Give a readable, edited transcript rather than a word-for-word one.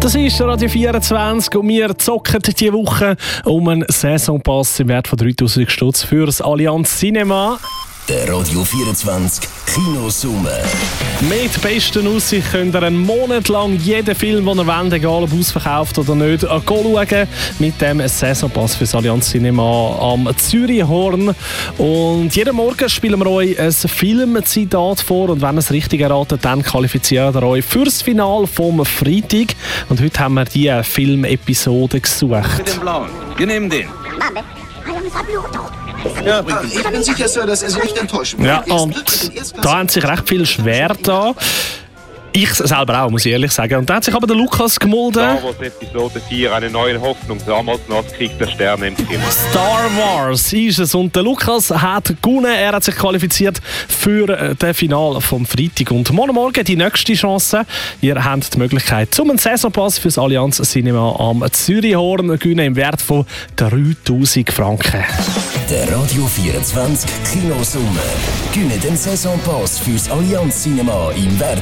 Das ist Radio 24 und wir zocken diese Woche um einen Saisonpass im Wert von 3'000 Stutz für das Allianz Cinema. Der Radio 24 Kinosummer. Mit besten Aussicht könnt ihr einen Monat lang jeden Film, den ihr wollt, egal ob ausverkauft oder nicht, schauen. Mit dem Saisonpass für das Allianz Cinema am Zürichhorn. Und jeden Morgen spielen wir euch ein Filmzitat vor. Und wenn ihr es richtig erratet, dann qualifiziert ihr euch für das Finale vom Freitag. Und heute haben wir diese Filmepisode gesucht. Mit dem Blauen. Wir nehmen den. Ja, ich bin sicher, Sir, dass er sich nicht enttäuschen wird. Ja, und da haben sich recht viel schwer da. Ich selber auch, muss ich ehrlich sagen. Und da hat sich aber der Lukas gemolden. Star Wars Episode 4, eine neue Hoffnung, damals noch als Krieg der Sterne im Kino. Star Wars ist es. Und der Lukas hat gewonnen. Er hat sich qualifiziert für das Finale vom Freitag. Und morgen die nächste Chance. Ihr habt die Möglichkeit, zum einen Saisonpass für das Allianz Cinema am Zürichhorn zu gewinnen im Wert von 3'000 Franken. Der Radio 24 Kinosummer. Gewinne den Saisonpass fürs Allianz Cinema im Wert